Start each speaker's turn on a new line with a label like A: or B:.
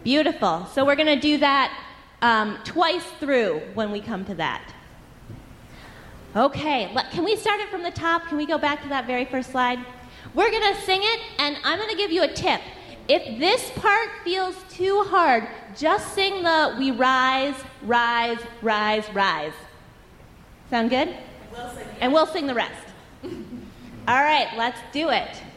A: Beautiful. So we're going to do that twice through when we come to that. Okay, can we start it from the top? Can we go back to that very first slide? We're going to sing it, and I'm going to give you a tip. If this part feels too hard, just sing the "We rise, rise, rise, rise." Sound good?
B: We'll sing.
A: And we'll sing the rest. All right, let's do it.